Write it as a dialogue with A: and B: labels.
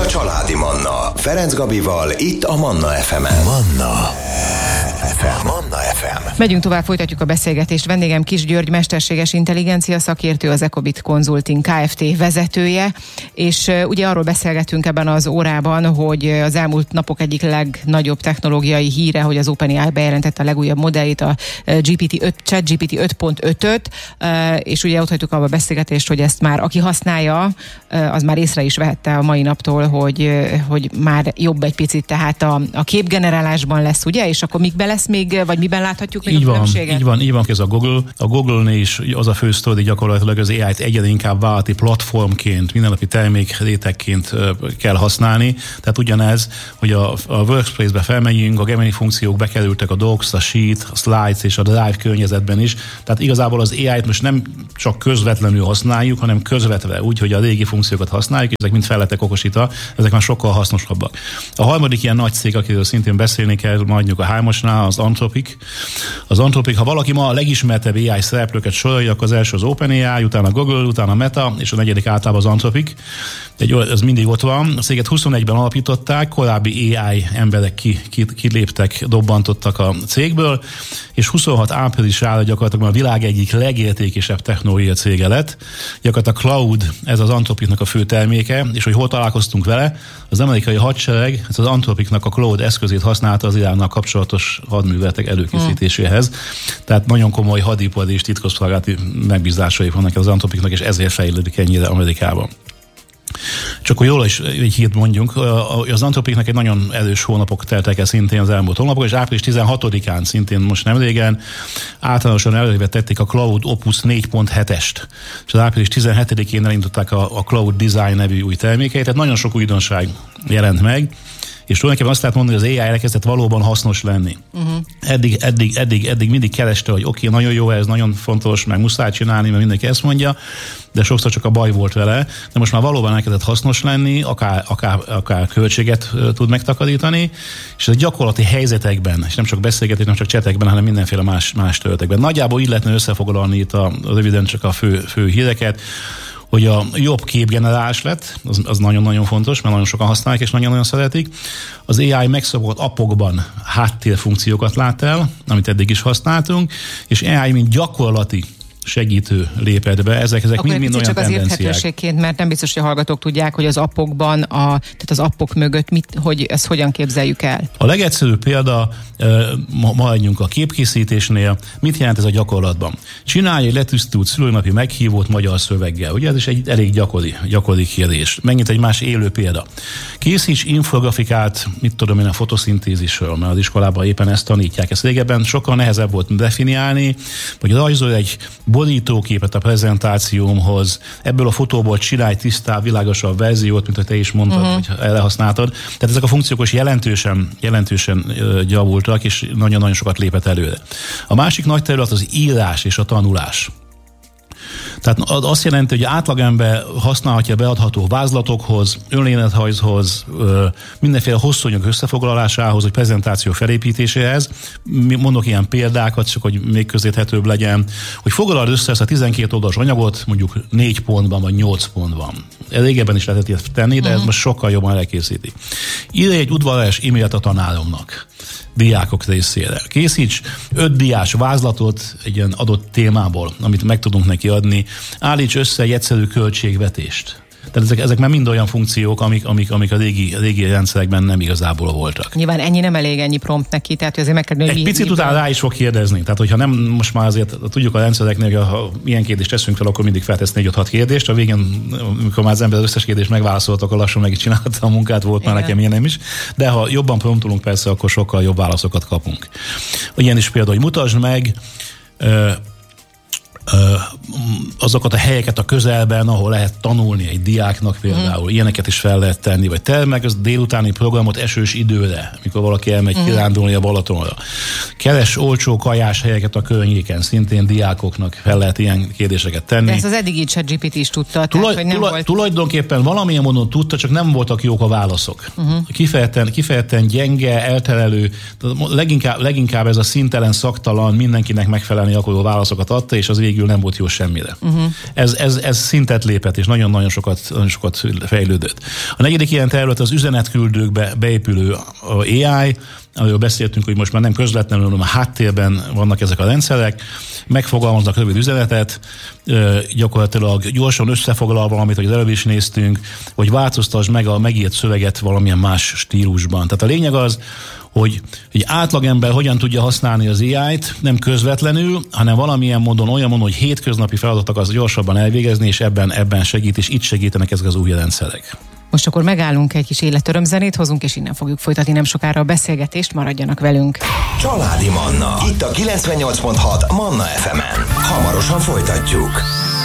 A: a Családi Manna. Ferenc Gabival, itt a Manna FM-en. Manna FM. Manna FM.
B: Megyünk tovább, folytatjuk a beszélgetést. Vendégem Kiss György, mesterséges intelligencia szakértő, az Ecobit Consulting Kft. Vezetője, és ugye arról beszélgetünk ebben az órában, hogy az elmúlt napok egyik legnagyobb technológiai híre, hogy az OpenAI bejelentette a legújabb modelljét, a ChatGPT 5.5-öt, és ugye ott hagytuk abba a beszélgetést, hogy ezt már aki használja, az már észre is vehette a mai naptól, hogy már jobb egy picit, tehát a képgenerálásban lesz, ugye? És akkor mikben lesz még, vagy miben láthatjuk még a különbséget?
C: Így van, ez a Google. A Google-nél is az a fő sztori, gyakorlatilag az AI-t egyre inkább vállalati platformként, mindennapi termékrétegként kell használni. Tehát ugyanez, hogy a Workspace-be felmegyünk, a Gemini funkciók bekerültek a Docs, a Sheet, a Slides és a Drive környezetben is. Tehát igazából az AI-t most nem csak közvetlenül használjuk, hanem közvetve úgy, hogy a régi funkciókat használjuk, ezek mind fel lettek okosítva, ezek már sokkal hasznosabbak. A harmadik ilyen nagy cég, akiről szintén beszélni kell, mondjuk a hármasnál, az Anthropic. Az Anthropic, ha valaki ma a legismertebb AI szereplőket sorolja, akkor az első az OpenAI, utána Google, utána Meta, és a negyedik általában az Anthropic. Ez mindig ott van. A céget 21-ben alapították, korábbi AI emberek kiléptek, dobbantottak a cégből, és 26 áprilisára gyakorlatilag a világ egyik legértékesebb technológia cége lett. Gyakorlatilag Cloud, ez az Anthropicnak a fő terméke, és hogy hol találkoztunk vele, az amerikai hadsereg az Anthropicnak a Cloud eszközét használta az Iránnal kapcsolatos hadműveletek előkészítéséhez. Tehát nagyon komoly hadipari és titkosszolgálati megbízásai vannak az Anthropicnak, és ezért fejlődik ennyire Amerikában. Csak hogy jól is egy hírt mondjunk, az Anthropicnak egy nagyon erős hónapok teltek el szintén az elmúlt hónapok, és április 16-án szintén most nem régen általánosan előre tették a Cloud Opus 4.7-est, és az április 17-én elindították a Cloud Design nevű új termékeit, tehát nagyon sok újdonság jelent meg, és tulajdonképpen azt lehet mondani, hogy az AI elkezdett valóban hasznos lenni. Eddig mindig kereste, hogy oké, nagyon jó, ez nagyon fontos, meg muszáj csinálni, mert mindenki ezt mondja, de sokszor csak a baj volt vele, de most már valóban elkezdett hasznos lenni, akár költséget tud megtakarítani, és a gyakorlati helyzetekben, és nem csak beszélgetés, nem csak csetekben, hanem mindenféle más területekben. Nagyjából így lehetne összefoglalni itt röviden csak a fő híreket, hogy a jobb képgenerálás lett, az nagyon-nagyon fontos, mert nagyon sokan használják és nagyon-nagyon szeretik. Az AI megszokott appokban háttérfunkciókat lát el, amit eddig is használtunk, és AI mint gyakorlati segítő lépett be. Ezek mind olyan
B: csak az érthetőségként, mert nem biztos, hogy a hallgatók tudják, hogy az appokban, tehát az appok mögött hogy ezt hogyan képzeljük el.
C: A legegyszerűbb példa, maradjunk a képkészítésnél, mit jelent ez a gyakorlatban? Csinálj egy letisztult szülőnapi meghívót magyar szöveggel. Ugye ez is egy elég gyakori kérdés. Megint egy más élő példa. Készíts infografikát, a fotoszintézisről, mert az iskolában éppen ezt tanítják. Ezt régebben sokkal nehezebb volt definiálni, vagy rajzolj egy borítóképet a prezentációmhoz, ebből a fotóból csinálj tisztább, világosabb verziót, mint hogy te is mondtad, hogy erre használtad. Tehát ezek a funkciók is jelentősen javultak, és nagyon-nagyon sokat lépett előre. A másik nagy terület az írás és a tanulás. Tehát azt jelenti, hogy átlagember használhatja beadható vázlatokhoz, önléletrajzhoz, mindenféle hosszú anyag összefoglalásához, vagy prezentáció felépítéséhez. Mondok ilyen példákat, csak hogy még közérthetőbb legyen, hogy foglald össze ezt a 12 oldalas anyagot mondjuk 4 pontban, vagy 8 pontban. Régebben is lehetett ilyet tenni, de ez most sokkal jobban elkészíti. Írj egy udvarias e-mailt a tanáromnak, diákok részére. Készíts 5 diás vázlatot egy ilyen adott témából, amit meg tudunk neki adni. Állíts össze egy egyszerű költségvetést. Tehát ezek már mind olyan funkciók, amik a régi rendszerekben nem igazából voltak.
B: Nyilván ennyi nem elég, ennyi prompt neki, tehát azért meg kell nőni.
C: Egy picit utána rá is fog kérdezni. Tehát, hogyha nem most már azért tudjuk a rendszereknél, hogy ha ilyen kérdést teszünk fel, akkor mindig feltesz 4-6 kérdést. A végén, amikor már az ember az összes kérdést megválaszolt, akkor lassan meg is csinálta a munkát, volt már nekem ilyen nem is. De ha jobban promptolunk persze, akkor sokkal jobb válaszokat kapunk. Ilyen is például, hogy mutasd meg azokat a helyeket a közelben, ahol lehet tanulni egy diáknak például. Ilyeneket is fel lehet tenni, vagy terv meg az délutáni programot esős időre, mikor valaki elmegy kirándulni a Balatonra. Keres olcsó kajás helyeket a környéken, szintén diákoknak fel lehet ilyen kérdéseket tenni.
B: De ezt az eddigi ChatGPT is tudta,
C: Tulajdonképpen valamilyen módon tudta, csak nem voltak jók a válaszok. Kifejezetten gyenge, elterelő, leginkább ez a szintelen, szaktalan, mindenkinek megfelelni akaró válaszokat adta, és az végig végül nem volt jó semmire. Ez szintet lépett, és nagyon-nagyon sokat fejlődött. A negyedik ilyen terület az üzenetküldőkbe beépülő AI, amiről beszéltünk, hogy most már nem közvetlenül, hanem a háttérben vannak ezek a rendszerek, megfogalmaznak rövid üzenetet, gyakorlatilag gyorsan összefoglal valamit, hogy az előbb is néztünk, hogy változtasd meg a megírt szöveget valamilyen más stílusban. Tehát a lényeg az, hogy egy átlagember hogyan tudja használni az AI-t, nem közvetlenül, hanem valamilyen módon, olyan módon, hogy hétköznapi feladatok az gyorsabban elvégezni, és ebben segít, és itt segítenek ezek az új rendszerek.
B: Most akkor megállunk, egy kis életörömzenét hozunk, és innen fogjuk folytatni nem sokára a beszélgetést, maradjanak velünk.
A: Családi Manna, itt a 98.6 Manna FM-en. Hamarosan folytatjuk.